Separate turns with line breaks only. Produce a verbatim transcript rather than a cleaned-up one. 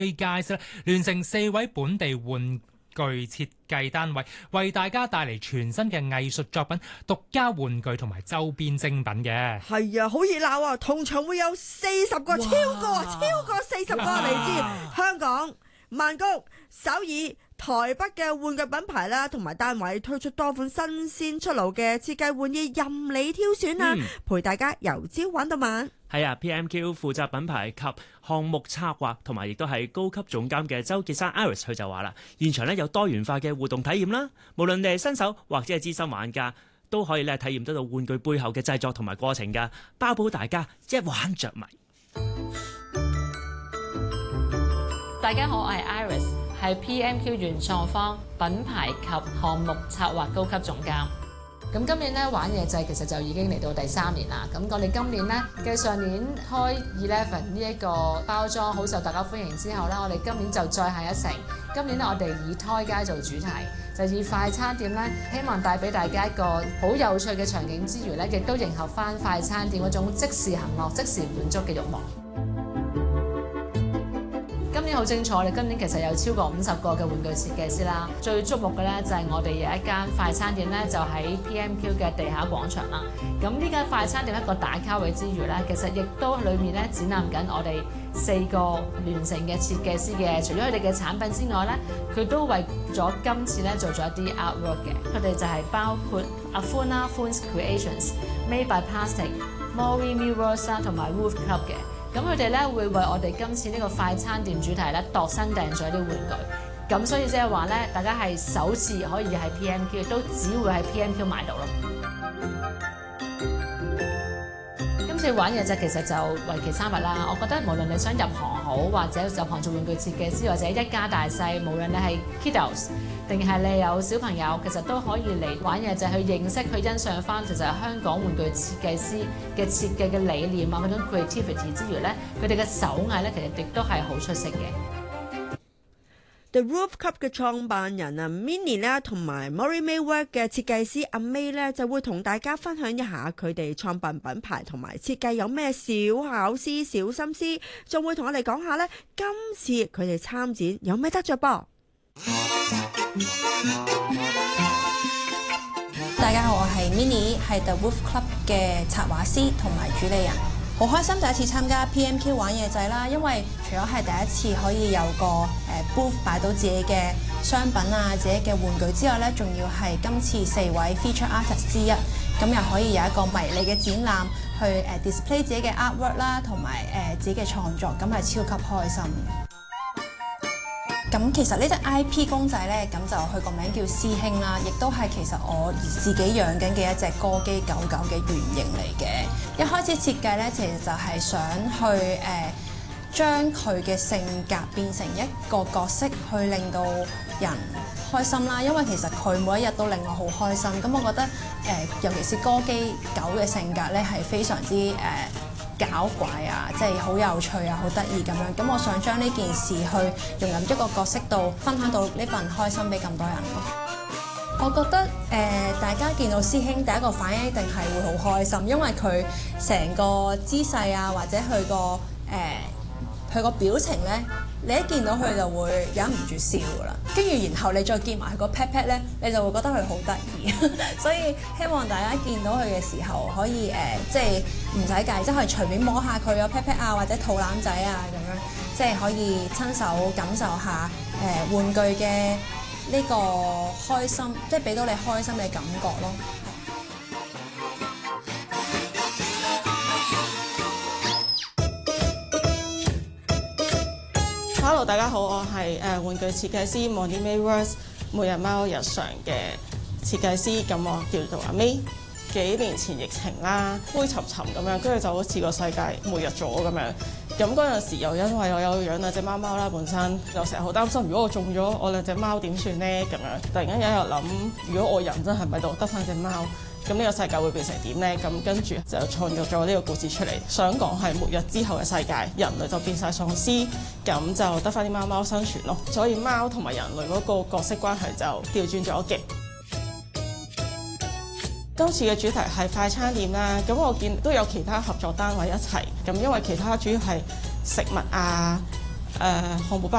介紹聯成四位本地玩具設計單位，為大家帶嚟全新嘅藝術作品、獨家玩具同埋周邊精品嘅。
係啊，好熱鬧啊！同場會有四十個，超過超過四十個嚟自香港、曼谷、首爾、台北嘅玩具品牌啦，同埋單位推出多款新鮮出爐嘅設計玩意，任你挑選啊！嗯、陪大家由朝玩到晚。
係啊 ，P M Q 負責品牌及項目策劃，同埋亦都係高級總監嘅周傑山 Iris 佢就話啦，現場咧有多元化嘅互動體驗啦，無論你係新手或者係資深玩家，都可以咧體驗得到玩具背後嘅製作同埋過程㗎，包保大家一玩着迷。
大家好，我係 Iris， 係 P M Q 原創方品牌及項目策劃高級總監。咁今年咧玩嘢祭其實就已經嚟到第三年啦。咁我哋今年咧繼上年開十一呢一個包裝好受大家歡迎之後咧，我哋今年就再下一城。今年咧我哋以胎街做主題，就以快餐店咧，希望帶俾大家一個好有趣嘅場景之餘咧，亦都迎合翻快餐店嗰種即時行樂、即時滿足嘅慾望。今年好精彩，我哋今年其實有超過五十個嘅玩具設計師啦。最矚目嘅咧就係我哋有一間快餐店咧，就喺 P M Q 嘅地下廣場啦。咁呢間快餐店一個打卡位之餘咧，其實亦都裏面咧展覽緊我哋四個聯成嘅設計師嘅。除咗佢哋嘅產品之外咧，佢都為咗今次咧做咗一啲 artwork 嘅。佢哋就係包括 Afuna Funs Creations、Made by Plastic、Mori Mirrors 同埋 Wolf Club 嘅。咁佢哋咧會為我哋今次呢個快餐店主題咧度身訂做一啲玩具，咁所以即係話咧，大家係首次可以喺 P M Q， 都只會喺 P M Q 買到咯。今次玩嘢就其實就為期三日啦。我覺得無論你想入行好，或者入行做玩具設計師，或者一家大細，無論你係 kiddos 定係你有小朋友，其實都可以嚟玩嘢，就係去認識、去欣賞翻其實香港玩具設計師嘅設計嘅理念啊，嗰種 creativity 之餘咧，佢哋嘅手藝咧，其實亦都係好出色嘅。
The Wolf Club 嘅創辦人啊 Minnie 咧，同埋 Mori Maywork 嘅設計師阿 May 咧，就會同大家分享一下佢哋創辦品牌同埋設計有咩小巧思、小心思，仲會同我哋講下咧，今次佢哋參展有咩得着噃。
大家好，我係 Minnie， 係 The Wolf Club 嘅策劃師同埋主理人。好開心第一次參加 P M Q 玩嘢祭啦，因為除咗係第一次可以有個誒 booth 擺到自己嘅商品啊、自己嘅玩具之外咧，仲要係今次四位 feature artist 之一，咁又可以有一個迷你嘅展覽去誒 display 自己嘅 artwork 啦，同埋誒自己嘅創作，咁係超級開心嘅。咁其實呢隻 I P 公仔呢，咁就佢個名叫師兄啦，亦都係其實我自己養緊嘅一隻歌姬狗狗嘅原型嚟嘅。一開始設計呢，其實就係想去誒、呃、將佢嘅性格變成一個角色，去令到人開心啦。因為其實佢每一日都令我好開心。咁我覺得誒、呃，尤其是歌姬狗嘅性格呢，係非常之誒、呃搞怪啊，即係好有趣啊，好得意咁樣。咁我想將呢件事去融入一個角色度，分享到呢份開心俾咁多人咯。我覺得誒、呃，大家見到師兄第一個反應一定係會好開心，因為佢成個姿勢啊，或者佢個誒佢個表情咧，你一見到佢就會忍唔住笑噶啦。跟住然後你再見埋佢個 pat pat 咧，你就會覺得佢好得意。所以希望大家見到佢嘅時候，可以誒、呃，即係唔使介意，即係隨便摸下佢個 pat pat 啊，或者肚腩仔啊咁樣，即係可以親手感受下誒、呃、玩具嘅呢個開心，即係俾到你開心嘅感覺咯。
Hello， 大家好，我係誒、呃、玩具設計師 Mori Maywork 每日貓日常嘅設計師，咁我叫做阿 May。幾年前疫情啦，灰沉沉咁樣，跟住就好似個世界末日咗咁樣。咁嗰陣時又因為我有養兩隻貓貓啦，本身就成日好擔心，如果我中咗我兩隻貓點算呢？咁樣突然間有一日諗，如果我人真係咪度得翻隻貓，咁呢個世界會變成點呢？咁跟住就創造咗呢個故事出嚟，想講係末日之後嘅世界，人類就變晒喪屍，咁就得翻啲貓貓生存咯。所以貓同埋人類嗰個角色關係就調轉咗嘅。今次嘅主題係快餐店啦，咁我見都有其他合作單位一齊，咁因為其他主要係食物啊、 誒項目包